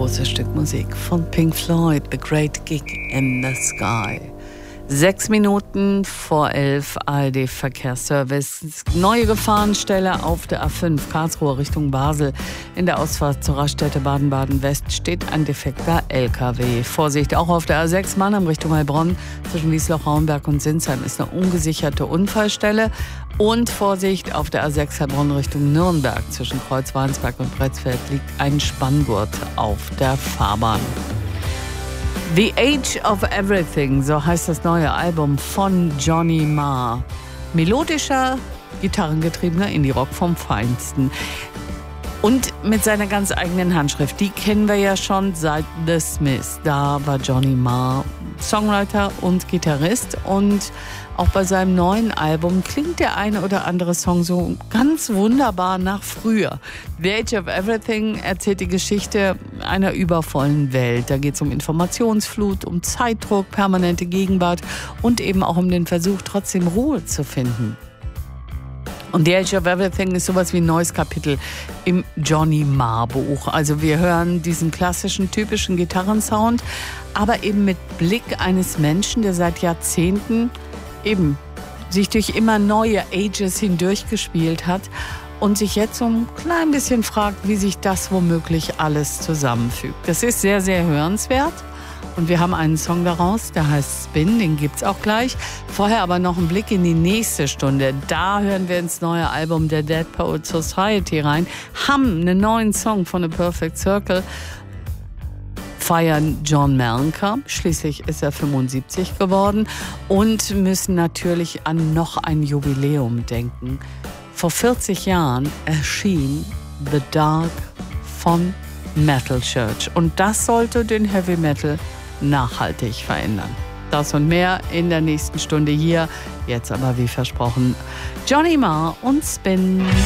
großes Stück Musik von Pink Floyd, The Great Gig in the Sky. 6 Minuten vor 11, ARD-Verkehrsservice. Neue Gefahrenstelle auf der A5, Karlsruhe Richtung Basel. In der Ausfahrt zur Raststätte Baden-Baden-West steht ein defekter LKW. Vorsicht, auch auf der A6 Mannheim Richtung Heilbronn. Zwischen Wiesloch, Raunberg und Sinsheim ist eine ungesicherte Unfallstelle. Und Vorsicht, auf der A6 Heilbronn Richtung Nürnberg. Zwischen Kreuz-Weinsberg und Pretzfeld liegt ein Spanngurt auf der Fahrbahn. The Age of Everything, so heißt das neue Album von Johnny Marr. Melodischer, gitarrengetriebener Indie-Rock vom Feinsten. Und mit seiner ganz eigenen Handschrift. Die kennen wir ja schon seit The Smiths. Da war Johnny Marr Songwriter und Gitarrist. Und auch bei seinem neuen Album klingt der eine oder andere Song so ganz wunderbar nach früher. The Age of Everything erzählt die Geschichte einer übervollen Welt. Da geht es um Informationsflut, um Zeitdruck, permanente Gegenwart und eben auch um den Versuch, trotzdem Ruhe zu finden. Und The Age of Everything ist sowas wie ein neues Kapitel im Johnny Marr Buch. Also wir hören diesen klassischen, typischen Gitarrensound, aber eben mit Blick eines Menschen, der seit Jahrzehnten eben sich durch immer neue Ages hindurchgespielt hat und sich jetzt so ein klein bisschen fragt, wie sich das womöglich alles zusammenfügt. Das ist sehr, sehr hörenswert. Und wir haben einen Song daraus, der heißt Spin, den gibt's auch gleich. Vorher aber noch ein Blick in die nächste Stunde. Da hören wir ins neue Album der Dead Poets Society rein, haben einen neuen Song von The Perfect Circle, feiern John Mellencamp, schließlich ist er 75 geworden, und müssen natürlich an noch ein Jubiläum denken. Vor 40 Jahren erschien The Dark von Metal Church und das sollte den Heavy Metal nachhaltig verändern. Das und mehr in der nächsten Stunde hier. Jetzt aber wie versprochen Johnny Marr und Spin.